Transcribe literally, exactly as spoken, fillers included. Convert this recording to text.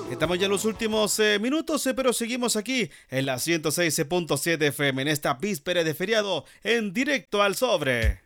Estamos ya en los últimos eh, minutos, eh, pero seguimos aquí en la ciento seis punto siete F M en esta víspera de feriado en directo al sobre.